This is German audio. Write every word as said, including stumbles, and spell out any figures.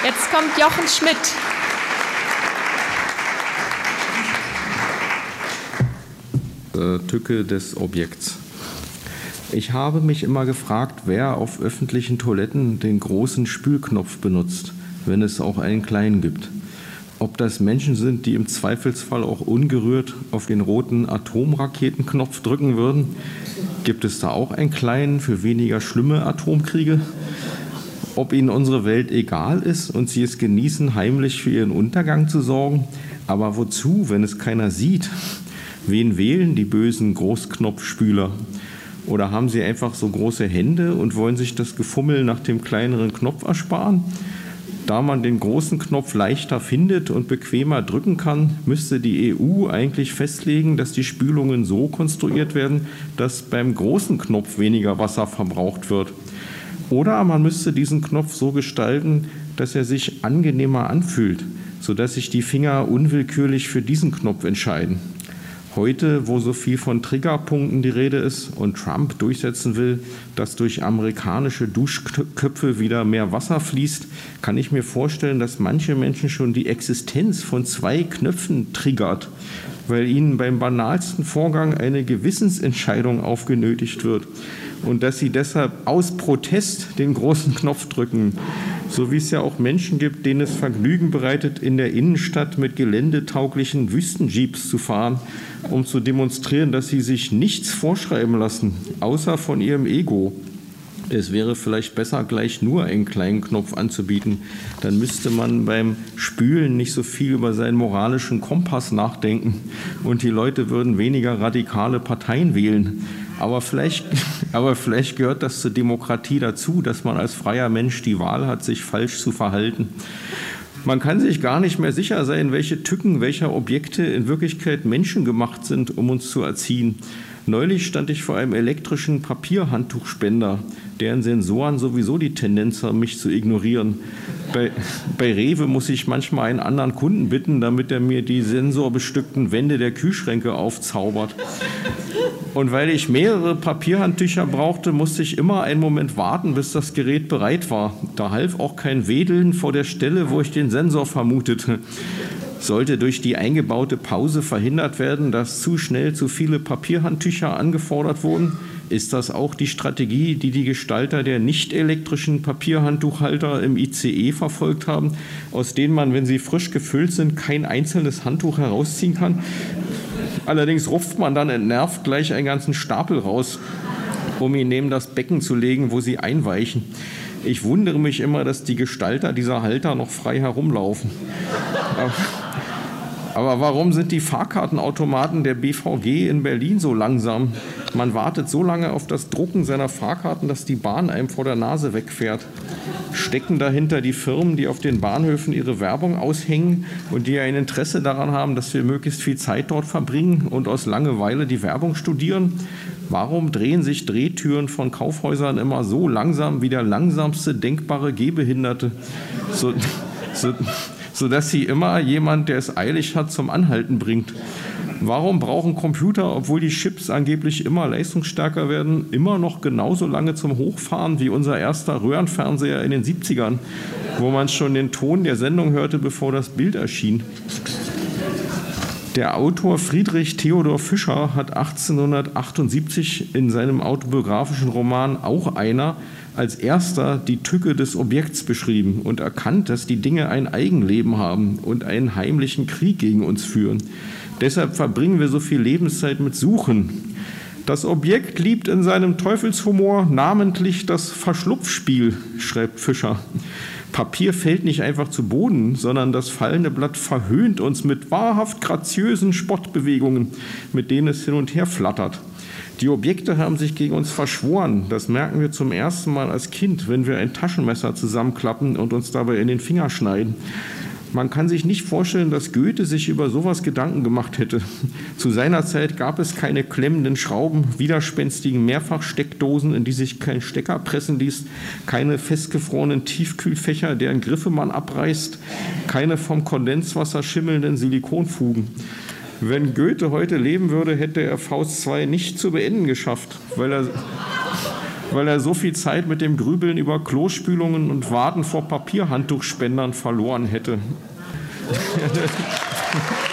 Jetzt kommt Jochen Schmidt. Tücke des Objekts. Ich habe mich immer gefragt, wer auf öffentlichen Toiletten den großen Spülknopf benutzt, wenn es auch einen kleinen gibt. Ob das Menschen sind, die im Zweifelsfall auch ungerührt auf den roten Atomraketenknopf drücken würden. Gibt es da auch einen kleinen für weniger schlimme Atomkriege? Ob ihnen unsere Welt egal ist und sie es genießen, heimlich für ihren Untergang zu sorgen? Aber wozu, wenn es keiner sieht? Wen wählen die bösen Großknopfspüler? Oder haben sie einfach so große Hände und wollen sich das Gefummel nach dem kleineren Knopf ersparen? Da man den großen Knopf leichter findet und bequemer drücken kann, müsste die E U eigentlich festlegen, dass die Spülungen so konstruiert werden, dass beim großen Knopf weniger Wasser verbraucht wird. Oder man müsste diesen Knopf so gestalten, dass er sich angenehmer anfühlt, sodass sich die Finger unwillkürlich für diesen Knopf entscheiden. Heute, wo so viel von Triggerpunkten die Rede ist und Trump durchsetzen will, dass durch amerikanische Duschköpfe wieder mehr Wasser fließt, kann ich mir vorstellen, dass manche Menschen schon die Existenz von zwei Knöpfen triggert, weil ihnen beim banalsten Vorgang eine Gewissensentscheidung aufgenötigt wird und dass sie deshalb aus Protest den großen Knopf drücken. So wie es ja auch Menschen gibt, denen es Vergnügen bereitet, in der Innenstadt mit geländetauglichen Wüstenjeeps zu fahren, um zu demonstrieren, dass sie sich nichts vorschreiben lassen, außer von ihrem Ego. Es wäre vielleicht besser, gleich nur einen kleinen Knopf anzubieten. Dann müsste man beim Spülen nicht so viel über seinen moralischen Kompass nachdenken und die Leute würden weniger radikale Parteien wählen. Aber vielleicht, aber vielleicht gehört das zur Demokratie dazu, dass man als freier Mensch die Wahl hat, sich falsch zu verhalten. Man kann sich gar nicht mehr sicher sein, welche Tücken welcher Objekte in Wirklichkeit menschengemacht sind, um uns zu erziehen. Neulich stand ich vor einem elektrischen Papierhandtuchspender, deren Sensoren sowieso die Tendenz haben, mich zu ignorieren. Bei, bei Rewe muss ich manchmal einen anderen Kunden bitten, damit er mir die sensorbestückten Wände der Kühlschränke aufzaubert. Und weil ich mehrere Papierhandtücher brauchte, musste ich immer einen Moment warten, bis das Gerät bereit war. Da half auch kein Wedeln vor der Stelle, wo ich den Sensor vermutete. Sollte durch die eingebaute Pause verhindert werden, dass zu schnell zu viele Papierhandtücher angefordert wurden? Ist das auch die Strategie, die die Gestalter der nicht elektrischen Papierhandtuchhalter im I C E verfolgt haben, aus denen man, wenn sie frisch gefüllt sind, kein einzelnes Handtuch herausziehen kann? Allerdings rupft man dann entnervt gleich einen ganzen Stapel raus, um ihn neben das Becken zu legen, wo sie einweichen. Ich wundere mich immer, dass die Gestalter dieser Halter noch frei herumlaufen. Aber Aber warum sind die Fahrkartenautomaten der B V G in Berlin so langsam? Man wartet so lange auf das Drucken seiner Fahrkarten, dass die Bahn einem vor der Nase wegfährt. Stecken dahinter die Firmen, die auf den Bahnhöfen ihre Werbung aushängen und die ein Interesse daran haben, dass wir möglichst viel Zeit dort verbringen und aus Langeweile die Werbung studieren? Warum drehen sich Drehtüren von Kaufhäusern immer so langsam wie der langsamste denkbare Gehbehinderte? So, so, sodass sie immer jemand, der es eilig hat, zum Anhalten bringt. Warum brauchen Computer, obwohl die Chips angeblich immer leistungsstärker werden, immer noch genauso lange zum Hochfahren wie unser erster Röhrenfernseher in den siebzigern, wo man schon den Ton der Sendung hörte, bevor das Bild erschien? Der Autor Friedrich Theodor Fischer hat achtzehnhundertachtundsiebzig in seinem autobiografischen Roman Auch einer als erster die Tücke des Objekts beschrieben und erkannt, dass die Dinge ein Eigenleben haben und einen heimlichen Krieg gegen uns führen. Deshalb verbringen wir so viel Lebenszeit mit Suchen. Das Objekt liebt in seinem Teufelshumor namentlich das Verschlupfspiel, schreibt Fischer. Papier fällt nicht einfach zu Boden, sondern das fallende Blatt verhöhnt uns mit wahrhaft graziösen Spottbewegungen, mit denen es hin und her flattert. Die Objekte haben sich gegen uns verschworen. Das merken wir zum ersten Mal als Kind, wenn wir ein Taschenmesser zusammenklappen und uns dabei in den Finger schneiden. Man kann sich nicht vorstellen, dass Goethe sich über sowas Gedanken gemacht hätte. Zu seiner Zeit gab es keine klemmenden Schrauben, widerspenstigen Mehrfachsteckdosen, in die sich kein Stecker pressen ließ, keine festgefrorenen Tiefkühlfächer, deren Griffe man abreißt, keine vom Kondenswasser schimmelnden Silikonfugen. Wenn Goethe heute leben würde, hätte er Faust zwei nicht zu beenden geschafft, weil er, weil er so viel Zeit mit dem Grübeln über Klospülungen und Warten vor Papierhandtuchspendern verloren hätte.